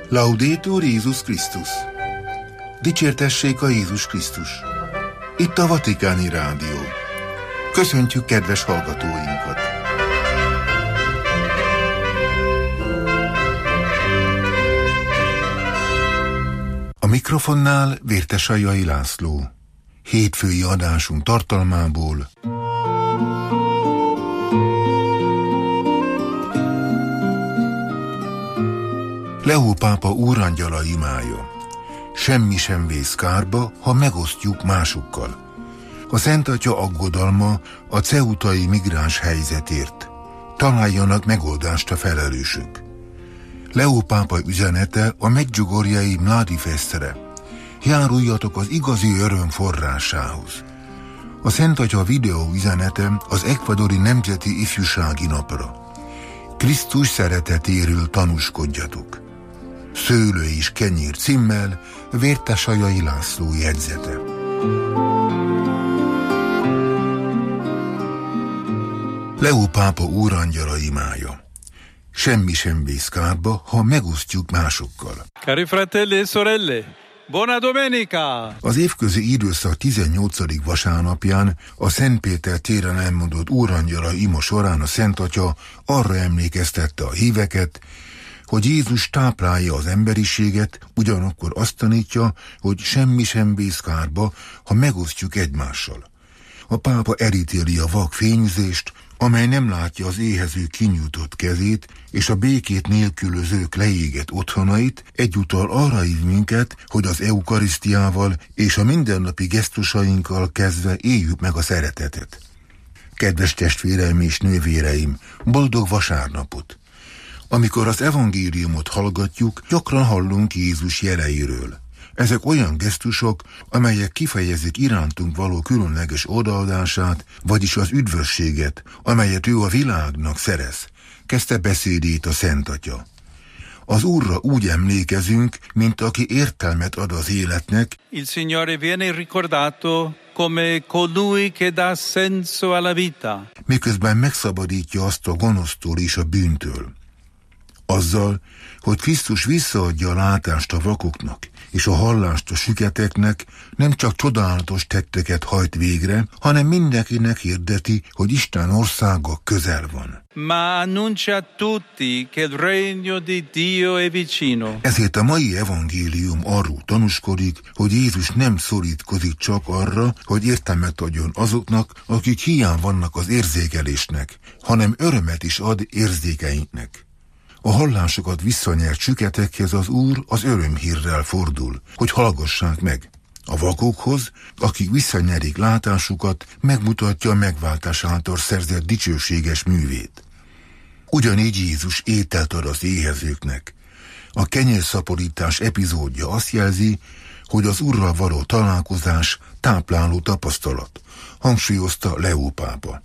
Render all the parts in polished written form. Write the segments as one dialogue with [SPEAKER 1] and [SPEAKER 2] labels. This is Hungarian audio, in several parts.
[SPEAKER 1] Laudetur Jézus Krisztus! Dicsértessék a Jézus Krisztus! Itt a Vatikáni Rádió. Köszöntjük kedves hallgatóinkat! A mikrofonnál Vértesajai László. Hétfői adásunk tartalmából: Leó pápa úrangyala imája. Semmi sem vész kárba, ha megosztjuk másokkal. A Szent Atya aggodalma a ceutai migráns helyzetért. Találjanak megoldást a felelősök. Leó pápa üzenete a medjugorjei Mladi Festre. Járuljatok az igazi öröm forrásához. A Szent Atya videó üzenete az ekvadori Nemzeti Ifjúsági Napra. Krisztus szeretetéről tanúskodjatok. Szőlő és kenyér címmel Vértesajai László jegyzete. Leó pápa úrangyala imája. Semmi sem vész kárba, ha megosztjuk másokkal.
[SPEAKER 2] Cari fratelli e sorelle, buona domenica!
[SPEAKER 1] Az évközi időszak 18. vasárnapján a Szent Péter téren elmondott úrangyala ima során a Szent Atya arra emlékeztette a híveket, hogy Jézus táplálja az emberiséget, ugyanakkor azt tanítja, hogy semmi sem vész kárba, ha megosztjuk egymással. A pápa elítéli a vak fényűzést, amely nem látja az éhező kinyújtott kezét, és a békét nélkülözők leégett otthonait, egyúttal arra hív minket, hogy az eukarisztiával és a mindennapi gesztusainkkal kezdve éljük meg a szeretetet. Kedves testvéreim és nővéreim, boldog vasárnapot! Amikor az evangéliumot hallgatjuk, gyakran hallunk Jézus jeleiről. Ezek olyan gesztusok, amelyek kifejezik irántunk való különleges odaadását, vagyis az üdvösséget, amelyet ő a világnak szerez, kezdte beszédét a Szent Atya. Az Úrra úgy emlékezünk, mint aki értelmet ad az életnek.
[SPEAKER 2] Il Signore viene ricordato come colui che dà senso alla vita.
[SPEAKER 1] Miközben megszabadítja azt a gonosztól és a bűntől. Azzal, hogy Krisztus visszaadja a látást a vakoknak, és a hallást a süketeknek, nem csak csodálatos tetteket hajt végre, hanem mindenkinek hirdeti, hogy Isten országa közel van.
[SPEAKER 2] Ma annuncia a tutti che il regno di Dio è vicino.
[SPEAKER 1] Ezért a mai evangélium arról tanúskodik, hogy Jézus nem szorítkozik csak arra, hogy értelmet adjon azoknak, akik hiány vannak az érzékelésnek, hanem örömet is ad érzékeinknek. A hallásokat visszanyert süketekhez az Úr az örömhírrel fordul, hogy hallgassák meg. A vakokhoz, akik visszanyerik látásukat, megmutatja a megváltás által szerzett dicsőséges művét. Ugyanígy Jézus ételt ad az éhezőknek. A kenyérszaporítás epizódja azt jelzi, hogy az Úrral való találkozás tápláló tapasztalat, hangsúlyozta Leó pápa.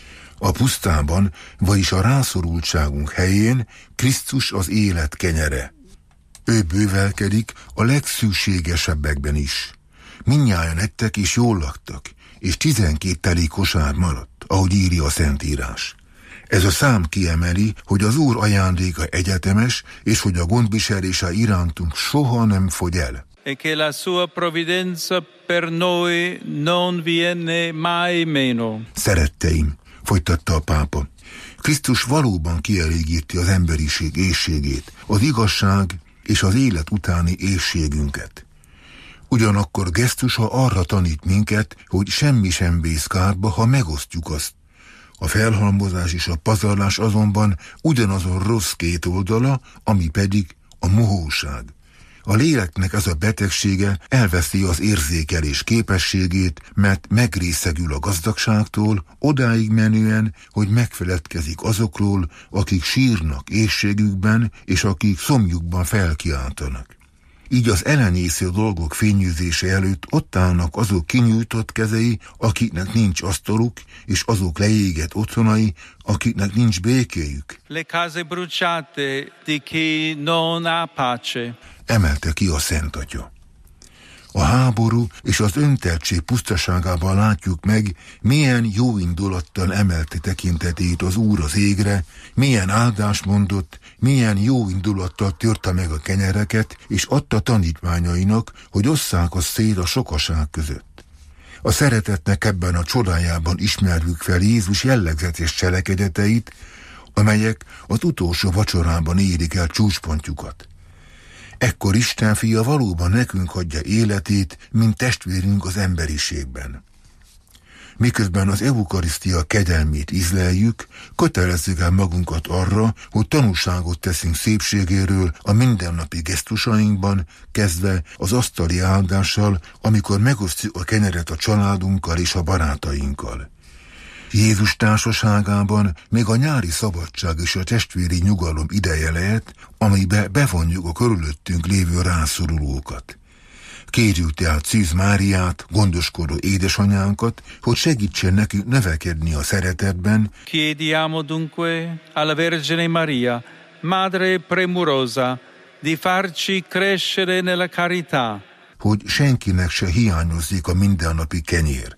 [SPEAKER 1] A pusztában, vagyis a rászorultságunk helyén Krisztus az élet kenyere. Ő bővelkedik a legszükségesebbekben is. Mindnyájan ettek és jól laktak, és 12 teli kosár maradt, ahogy írja a Szentírás. Ez a szám kiemeli, hogy az Úr ajándéka egyetemes, és hogy a gondviselése irántunk soha nem fogy el.
[SPEAKER 2] E che la sua provvidenza per noi non viene mai meno.
[SPEAKER 1] Szeretteim, folytatta a pápa, Krisztus valóban kielégíti az emberiség éhségét, az igazság és az élet utáni éhségünket. Ugyanakkor gesztusa arra tanít minket, hogy semmi sem vész kárba, ha megosztjuk azt. A felhalmozás és a pazarlás azonban ugyanazon rossz két oldala, ami pedig a mohóság. A léleknek ez a betegsége elveszi az érzékelés képességét, mert megrészegül a gazdagságtól, odáig menően, hogy megfeledkezik azokról, akik sírnak éhségükben, és akik szomjukban felkiáltanak. Így az elenyésző dolgok fényűzése előtt ott állnak azok kinyújtott kezei, akiknek nincs asztaluk, és azok leégett otthonai, akiknek nincs békéjük.
[SPEAKER 2] Le case bruciate di chi non ha pace.
[SPEAKER 1] Emelte ki a Szent Atya. A háború és az önteltség pusztaságában látjuk meg, milyen jó indulattal emelte tekintetét az Úr az égre, milyen áldást mondott, milyen jó indulattal törte meg a kenyereket, és adta tanítványainak, hogy osszák azt szét a sokaság között. A szeretetnek ebben a csodájában ismerjük fel Jézus jellegzetes cselekedeteit, amelyek az utolsó vacsorában érik el csúcspontjukat. Ekkor Isten fia valóban nekünk adja életét, mint testvérünk az emberiségben. Miközben az eukarisztia kegyelmét ízleljük, kötelezzük el magunkat arra, hogy tanúságot teszünk szépségéről a mindennapi gesztusainkban, kezdve az asztali áldással, amikor megosztjuk a kenyeret a családunkkal és a barátainkkal. Jézus társaságában még a nyári szabadság és a testvéri nyugalom ideje lehet, amibe bevonjuk a körülöttünk lévő rászorulókat. Kérjük tehát Szűz Máriát, gondoskodó édesanyánkat, hogy segítsen nekünk növekedni a szeretetben.
[SPEAKER 2] Chiediamo dunque alla Vergine Maria, Madre premurosa, di farci crescere nella carità.
[SPEAKER 1] Hogy senkinek se hiányozzék a mindennapi kenyér.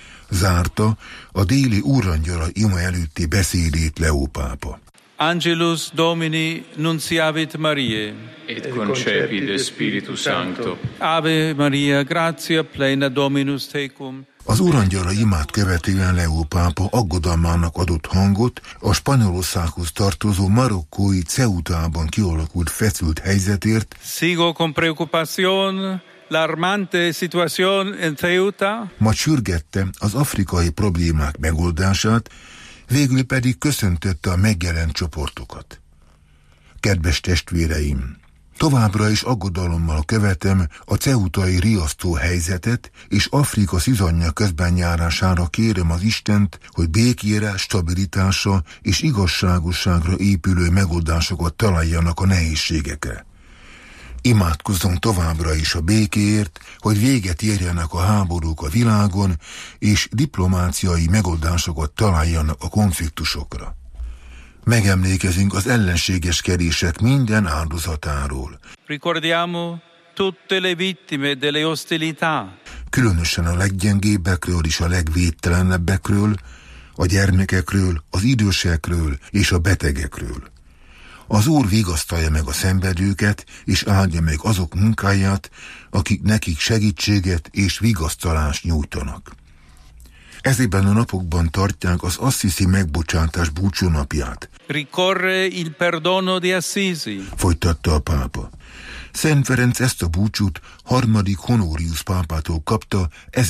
[SPEAKER 1] Zárta a déli úrangyala ima előtti beszédét Leó pápa.
[SPEAKER 2] Angelus Domini nunciavit Mariae.
[SPEAKER 3] Et concepit Spiritus Sancto.
[SPEAKER 2] Ave Maria, gratia plena Dominus tecum.
[SPEAKER 1] Az úrangyala imát követően Leó pápa aggodalmának adott hangot a Spanyolországhoz tartozó marokkói Ceutában kialakult feszült helyzetért.
[SPEAKER 2] Sigo con preocupación l'alarmante situación en Ceuta.
[SPEAKER 1] Majd sürgette az afrikai problémák megoldását, végül pedig köszöntötte a megjelent csoportokat. Kedves testvéreim, továbbra is aggodalommal követem a ceutai riasztó helyzetet, és Afrika szizanja közbenjárására kérem az Istent, hogy békére, stabilitásra és igazságosságra épülő megoldásokat találjanak a nehézségekre. Imádkozzunk továbbra is a békéért, hogy véget érjenek a háborúk a világon, és diplomáciai megoldásokat találjanak a konfliktusokra. Megemlékezünk az ellenségeskedések minden áldozatáról.
[SPEAKER 2] Ricordiamo tutte le vittime delle ostilità.
[SPEAKER 1] Különösen a leggyengébbekről és a legvédtelenebbekről, a gyermekekről, az idősekről és a betegekről. Az Úr vigasztalja meg a szenvedőket, és áldja meg azok munkáját, akik nekik segítséget és vigasztalást nyújtanak. Ezében a napokban tartják az Assisi megbocsátás búcsúnapját.
[SPEAKER 2] Ricorre il perdono di Assisi.
[SPEAKER 1] Folytatta a pápa. Szent Ferenc ezt a búcsút harmadik Honorius pápától kapta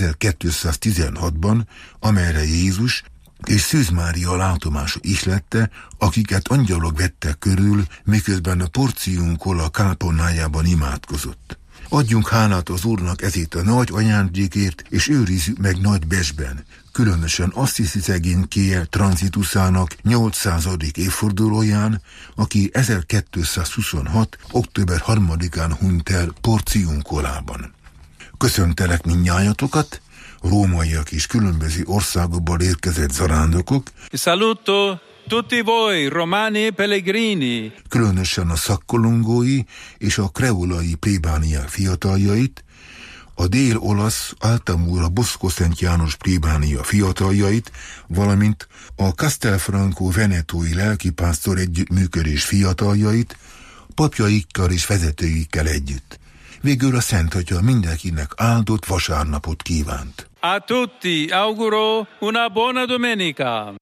[SPEAKER 1] 1216-ban, amelyre Jézus és Szűz Mária látomása ihlette, akiket angyalok vettek körül, miközben a Porcium Cola kápolnájában imádkozott. Adjunk hálát az Úrnak ezért a nagy ajándékért, és őrizzük meg nagy besben, különösen Assisi szegénykéje tranzituszának 800. évfordulóján, aki 1226. október 3-án hunyt el Porcium Colában. Köszöntelek mindnyájatokat, rómaiak és különböző országokból érkezett zarándokok.
[SPEAKER 2] Saluto tutti voi, romani pellegrini.
[SPEAKER 1] Különösen a szakkolongói és a kreolai plébániák fiataljait, a dél-olasz Altamura Bosco Szent János plébánia fiataljait, valamint a Castelfranco venetói lelkipásztor együttműködés fiataljait, papjaikkal és vezetőikkel együtt. Végül a Szent Atya mindenkinek áldott vasárnapot kívánt.
[SPEAKER 2] A tutti auguro una buona domenica.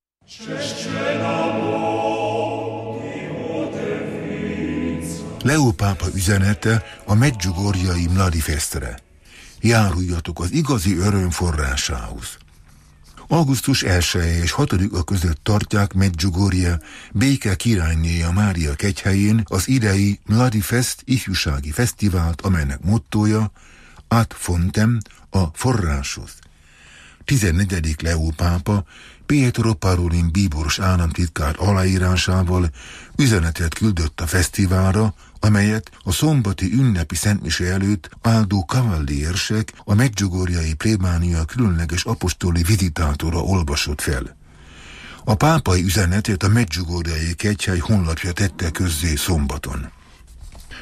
[SPEAKER 1] Leó pápa üzenete a Medjugorjei Mladi Festre. Járuljatok az igazi öröm forrásához. Augusztus 1 és 6-a között tartják Medjugorje béke királynéja Mária kegyhelyén az idei Mladi Fest ifjúsági fesztivált, amelynek mottója Ad fontem, a forráshoz. 14. Leó pápa Pietro Parolin bíboros államtitkár aláírásával üzenetet küldött a fesztiválra, amelyet a szombati ünnepi szentmise előtt áldó kavalliersek, a medjugorjai plébánia különleges apostoli vizitátora olvasott fel. A pápai üzenetet a medjugorjai kegyhely honlapja tette közzé szombaton.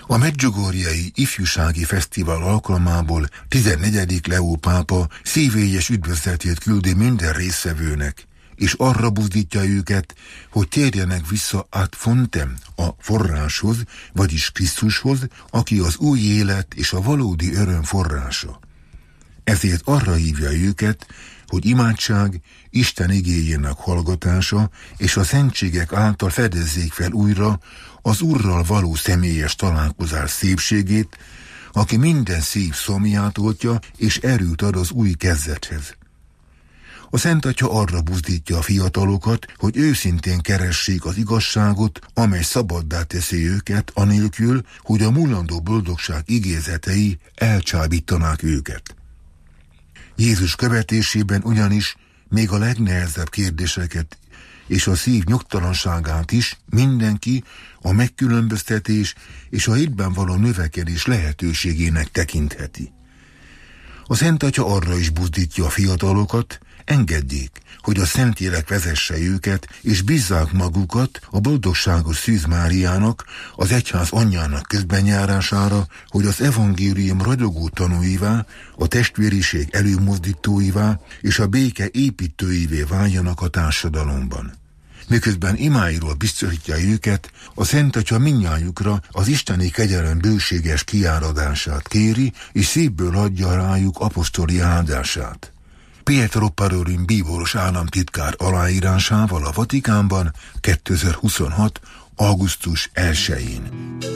[SPEAKER 1] A Medjugorjei Ifjúsági Fesztivál alkalmából 14. Leó pápa szívélyes üdvözletét küldi minden résztvevőnek, és arra buzdítja őket, hogy térjenek vissza ad fontem, a forráshoz, vagyis Krisztushoz, aki az új élet és a valódi öröm forrása. Ezért arra hívja őket, hogy imádság, Isten igéjének hallgatása és a szentségek által fedezzék fel újra az Úrral való személyes találkozás szépségét, aki minden szív szomját oltja és erőt ad az új kezdethez. A Szent Atya arra buzdítja a fiatalokat, hogy őszintén keressék az igazságot, amely szabaddá teszi őket, anélkül, hogy a mulandó boldogság igézetei elcsábítanák őket. Jézus követésében ugyanis még a legnehezebb kérdéseket és a szív nyugtalanságát is mindenki a megkülönböztetés és a hitben való növekedés lehetőségének tekintheti. A Szent Atya arra is buzdítja a fiatalokat, engedjék, hogy a Szentlélek vezesse őket, és bízzák magukat a boldogságos Szűz Máriának, az egyház anyjának közbenjárására, hogy az evangélium ragyogó tanúivá, a testvériség előmozdítóivá és a béke építőivé váljanak a társadalomban. Miközben imáiról biztosítja őket, a Szent Atya mindnyájukra az isteni kegyelem bőséges kiáradását kéri, és szívből adja rájuk apostoli áldását. Pietro Parolin bíboros államtitkár aláírásával a Vatikánban 2026. augusztus 1-én.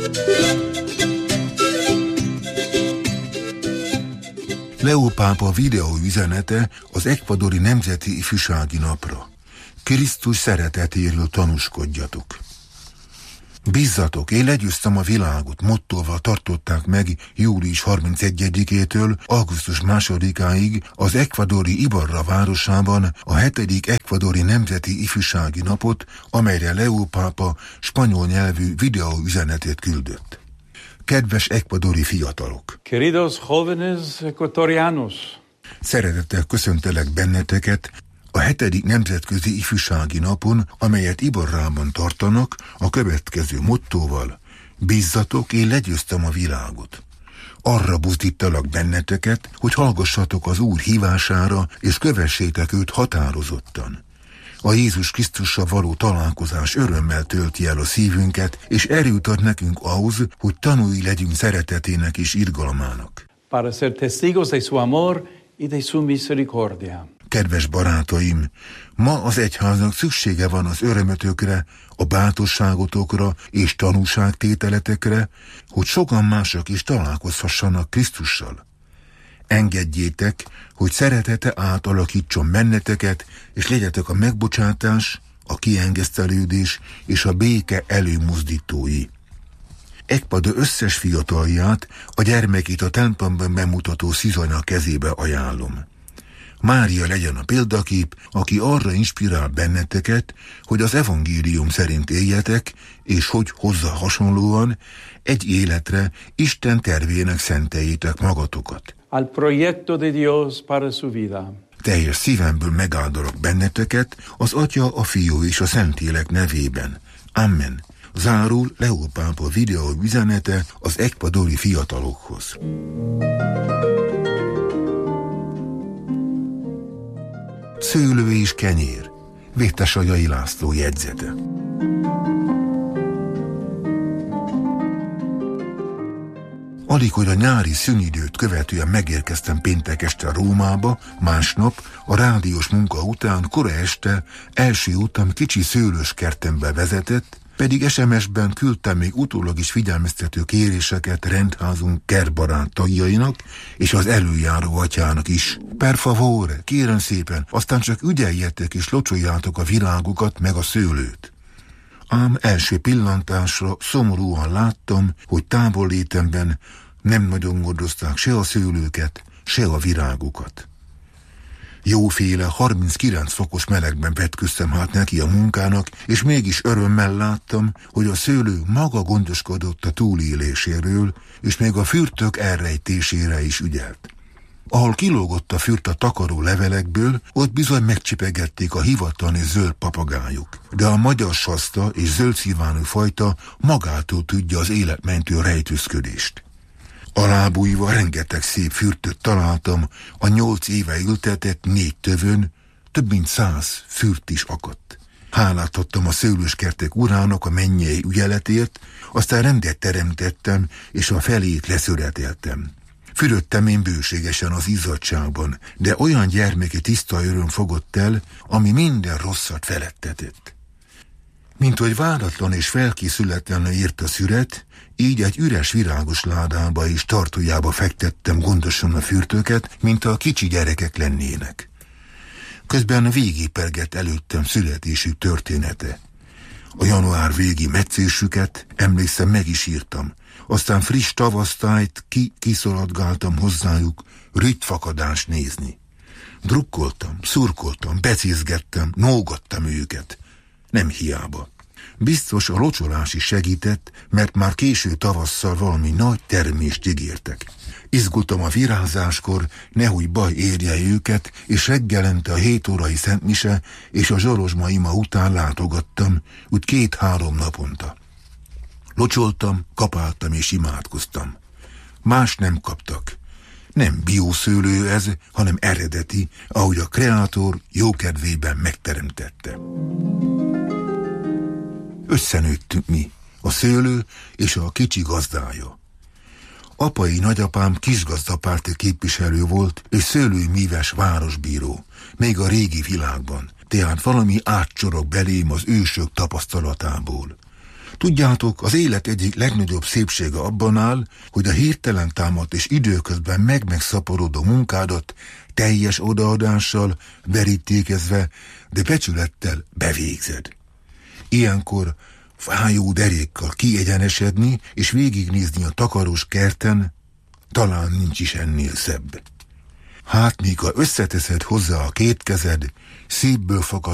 [SPEAKER 1] Leó pápa videóüzenete az ekvadori Nemzeti Ifjúsági Napra. Krisztus szeretetéről tanúskodjatok. Bízzatok, én legyőztem a világot mottóval tartották meg július 31-től augusztus 2-áig az ekvadori Ibarra városában a 7. ekvadori Nemzeti Ifjúsági Napot, amelyre Leó pápa spanyol nyelvű videóüzenetét küldött. Kedves ekvadori fiatalok!
[SPEAKER 2] Queridos jóvenes ecuatorianos!
[SPEAKER 1] Szeretettel köszöntelek benneteket a 7. Nemzetközi Ifjúsági Napon, amelyet Ibarrában tartanak, a következő mottóval: bízzatok, én legyőztem a világot. Arra buzdítalak benneteket, hogy hallgassatok az Úr hívására, és kövessétek őt határozottan. A Jézus Krisztussal való találkozás örömmel tölti el a szívünket, és erőt ad nekünk ahhoz, hogy tanúi legyünk szeretetének és irgalmának.
[SPEAKER 2] Para ser testigos de su amor y de su misericordia.
[SPEAKER 1] Kedves barátaim, ma az egyháznak szüksége van az örömötökre, a bátorságotokra és tanúságtételetekre, hogy sokan mások is találkozhassanak Krisztussal. Engedjétek, hogy szeretete átalakítson benneteket, és legyetek a megbocsátás, a kiengesztelődés és a béke előmozdítói. Ekvador összes fiatalját, a gyermekét a templomban bemutató szizanya kezébe ajánlom. Mária legyen a példakép, aki arra inspirál benneteket, hogy az evangélium szerint éljetek, és hogy hozzá hasonlóan egy életre Isten tervének szenteljétek magatokat.
[SPEAKER 2] Al proyecto de Dios para su vida.
[SPEAKER 1] Teljes szívemből megáldalak benneteket az Atya, a Fiú és a Szentlélek nevében. Amen. Zárul Leó pápa videó üzenete az ekvadori fiatalokhoz. Szőlő és kenyér. Vétesajai László jegyzete. Alig, hogy a nyári szünidőt követően megérkeztem péntek este Rómába, másnap, a rádiós munka után, kora este, első utam kicsi szőlős kertembe vezetett, pedig SMS-ben küldtem még utólag is figyelmeztető kéréseket rendházunk kertbarát tagjainak, és az előjáró atyának is. Per favore, kérem szépen, aztán csak ügyeljetek és locsoljátok a virágokat meg a szőlőt. Ám első pillantásra szomorúan láttam, hogy távollétemben nem nagyon gondozták se a szőlőket, se a virágokat. Jóféle 39 fokos melegben vetköztem hát neki a munkának, és mégis örömmel láttam, hogy a szőlő maga gondoskodott a túléléséről, és még a fürtök elrejtésére is ügyelt. Ahol kilógott a fürt a takaró levelekből, ott bizony megcsipegették a hivatali zöld papagájuk. De a magyar saszta és zöldszívánú fajta magától tudja az életmentő rejtőzködést. Alábújva rengeteg szép fürtöt találtam, a 8 éve ültetett 4 tövön, több mint 100 fürt is akadt. Hálát adtam a szőlőskertek urának a mennyei ügyeletért, aztán rendet teremtettem, és a felét leszöreteltem. Fürödtem én bőségesen az izzadságban, de olyan gyermeki tiszta öröm fogott el, ami minden rosszat feledtetett. Mint hogy váratlan és felkészületlenül ért a szüret, így egy üres virágos ládába és tartójába fektettem gondosan a fürtöket, mint a kicsi gyerekek lennének. Közben végigpergett előttem születésük története. A január végi metszésüket, emlékszem, meg is írtam. Aztán friss tavasztájt kiszaladgáltam hozzájuk ritfakadást nézni. Drukkoltam, szurkoltam, becézgettem, nógattam őket. Nem hiába. Biztos a locsolás is segített, mert már késő tavasszal valami nagy termést ígértek. Izgultam a virázáskor, nehogy baj érje őket, és reggelente a 7 órai szentmise és a zsarozsmaima után látogattam, úgy 2-3 naponta. Locsoltam, kapáltam és imádkoztam. Más nem kaptak. Nem biószőlő ez, hanem eredeti, ahogy a kreátor jókedvében megteremtette. Összenőttünk mi, a szőlő és a kicsi gazdája. Apai nagyapám kisgazdapárti képviselő volt, és szőlőmíves városbíró, még a régi világban, tehát valami átcsorog belém az ősök tapasztalatából. Tudjátok, az élet egyik legnagyobb szépsége abban áll, hogy a hirtelen támadt és időközben megszaporodó munkádat teljes odaadással, verítékezve, de becsülettel bevégzed. Ilyenkor fájó derékkal kiegyenesedni és végignézni a takarós kerten, talán nincs is ennél szebb. Hát míg ha összeteszed hozzá a 2 kezed, szívből fakad